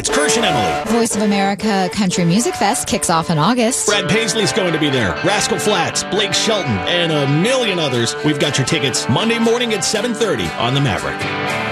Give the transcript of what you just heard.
it's Kirsch and Emily. Voice of America Country Music Fest kicks off in August. Brad Paisley's going to be there. Rascal Flatts, Blake Shelton, and a million others. We've got your tickets Monday morning at 7:30 on the Maverick.